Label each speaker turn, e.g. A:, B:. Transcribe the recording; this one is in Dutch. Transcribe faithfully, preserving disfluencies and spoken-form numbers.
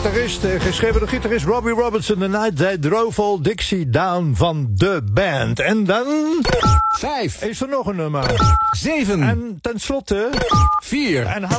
A: gitarist, uh, geschreven door gitarist Robbie Robertson. The Night They Drove Old Dixie Down van de band. En dan...
B: Vijf.
A: Is er nog een nummer.
B: Zeven.
A: En tenslotte...
B: Vier.
A: En